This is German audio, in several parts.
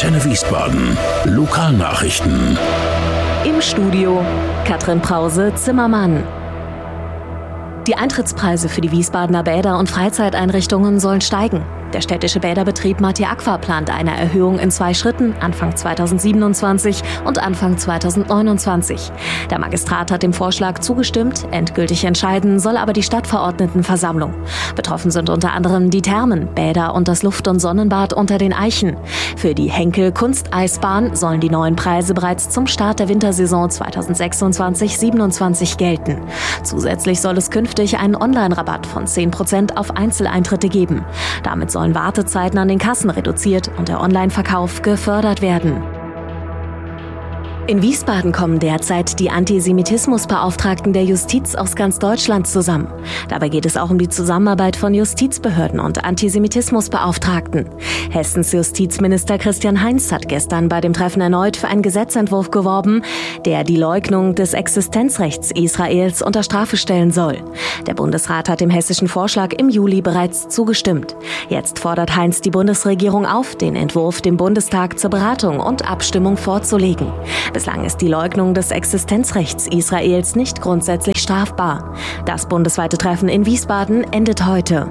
Antenne Wiesbaden. Lokalnachrichten. Im Studio Katrin Prause-Zimmermann. Die Eintrittspreise für die Wiesbadener Bäder und Freizeiteinrichtungen sollen steigen. Der städtische Bäderbetrieb Marti Aqua plant eine Erhöhung in 2 Schritten, Anfang 2027 und Anfang 2029. Der Magistrat hat dem Vorschlag zugestimmt, endgültig entscheiden soll aber die Stadtverordnetenversammlung. Betroffen sind unter anderem die Thermen, Bäder und das Luft- und Sonnenbad unter den Eichen. Für die Henkel-Kunsteisbahn sollen die neuen Preise bereits zum Start der Wintersaison 2026/27 gelten. Zusätzlich soll es künftig einen Online-Rabatt von 10% auf Einzeleintritte geben. Damit sollen Wartezeiten an den Kassen reduziert und der Online-Verkauf gefördert werden. In Wiesbaden kommen derzeit die Antisemitismusbeauftragten der Justiz aus ganz Deutschland zusammen. Dabei geht es auch um die Zusammenarbeit von Justizbehörden und Antisemitismusbeauftragten. Hessens Justizminister Christian Heinz hat gestern bei dem Treffen erneut für einen Gesetzentwurf geworben, der die Leugnung des Existenzrechts Israels unter Strafe stellen soll. Der Bundesrat hat dem hessischen Vorschlag im Juli bereits zugestimmt. Jetzt fordert Heinz die Bundesregierung auf, den Entwurf dem Bundestag zur Beratung und Abstimmung vorzulegen. Bislang ist die Leugnung des Existenzrechts Israels nicht grundsätzlich strafbar. Das bundesweite Treffen in Wiesbaden endet heute.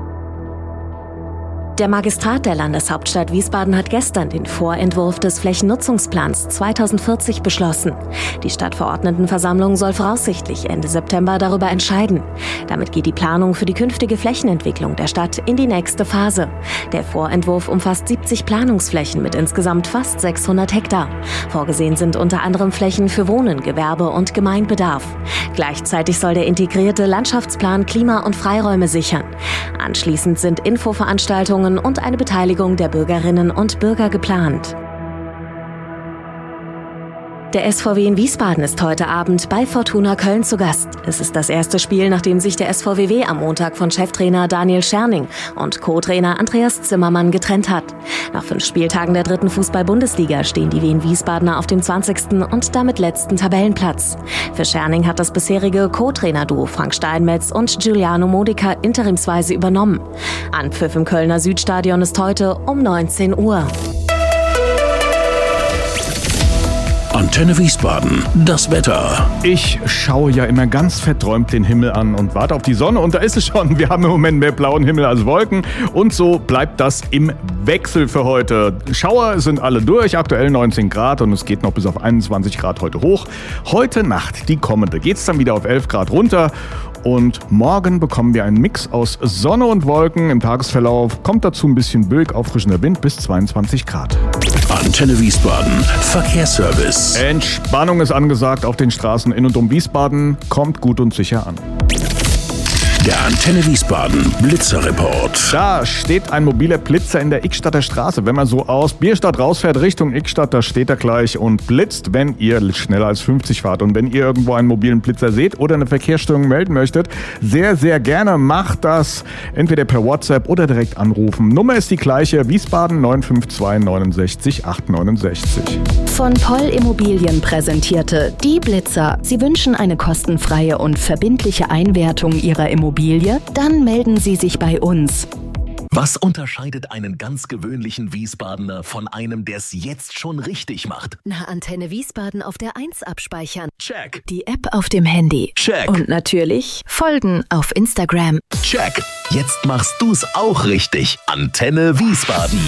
Der Magistrat der Landeshauptstadt Wiesbaden hat gestern den Vorentwurf des Flächennutzungsplans 2040 beschlossen. Die Stadtverordnetenversammlung soll voraussichtlich Ende September darüber entscheiden. Damit geht die Planung für die künftige Flächenentwicklung der Stadt in die nächste Phase. Der Vorentwurf umfasst 70 Planungsflächen mit insgesamt fast 600 Hektar. Vorgesehen sind unter anderem Flächen für Wohnen, Gewerbe und Gemeinbedarf. Gleichzeitig soll der integrierte Landschaftsplan Klima- und Freiräume sichern. Anschließend sind Infoveranstaltungen und eine Beteiligung der Bürgerinnen und Bürger geplant. Der SVW in Wiesbaden ist heute Abend bei Fortuna Köln zu Gast. Es ist das erste Spiel, nachdem sich der SVWW am Montag von Cheftrainer Daniel Scherning und Co-Trainer Andreas Zimmermann getrennt hat. Nach 5 Spieltagen der 3. Fußball-Bundesliga stehen die Wien-Wiesbadener auf dem 20. und damit letzten Tabellenplatz. Für Scherning hat das bisherige Co-Trainer-Duo Frank Steinmetz und Giuliano Modica interimsweise übernommen. Anpfiff im Kölner Südstadion ist heute um 19 Uhr. Antenne Wiesbaden. Das Wetter. Ich schaue ja immer ganz verträumt den Himmel an und warte auf die Sonne. Und da ist es schon. Wir haben im Moment mehr blauen Himmel als Wolken. Und so bleibt das im Wechsel für heute. Schauer sind alle durch. Aktuell 19 Grad und es geht noch bis auf 21 Grad heute hoch. Heute Nacht, die kommende, geht es dann wieder auf 11 Grad runter. Und morgen bekommen wir einen Mix aus Sonne und Wolken. Im Tagesverlauf kommt dazu ein bisschen böig auffrischender Wind bis 22 Grad. Antenne Wiesbaden. Verkehrsservice. Entspannung ist angesagt auf den Straßen in und um Wiesbaden. Kommt gut und sicher an. Der Antenne Wiesbaden Blitzerreport. Da steht ein mobiler Blitzer in der Ickstadter Straße. Wenn man so aus Bierstadt rausfährt Richtung Ickstadt, da steht er gleich und blitzt, wenn ihr schneller als 50 fahrt. Und wenn ihr irgendwo einen mobilen Blitzer seht oder eine Verkehrsstörung melden möchtet, sehr, sehr gerne macht das. Entweder per WhatsApp oder direkt anrufen. Nummer ist die gleiche, Wiesbaden 952 69 869. Von Poll Immobilien präsentierte Die Blitzer. Sie wünschen eine kostenfreie und verbindliche Einwertung Ihrer Immobilie? Dann melden Sie sich bei uns. Was unterscheidet einen ganz gewöhnlichen Wiesbadener von einem, der es jetzt schon richtig macht? Na, Antenne Wiesbaden auf der 1 abspeichern. Check. Die App auf dem Handy. Check. Und natürlich folgen auf Instagram. Check. Jetzt machst du's auch richtig. Antenne Wiesbaden.